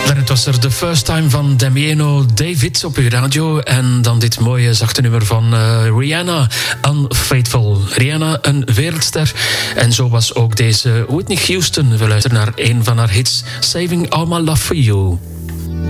Het was er The First Time van Damiano David op uw radio. En dan dit mooie zachte nummer van Rihanna, Unfaithful. Rihanna, een wereldster. En zo was ook deze Whitney Houston. We luisteren naar een van haar hits, Saving All My Love For You.